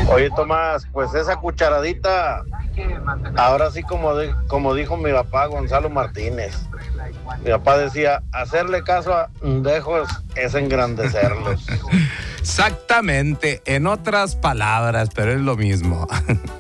Oye, Tomás, pues esa cucharadita, ahora sí como dijo mi papá Gonzalo Martínez. Mi papá decía, hacerle caso a pendejos es engrandecerlos. Exactamente, en otras palabras, pero es lo mismo.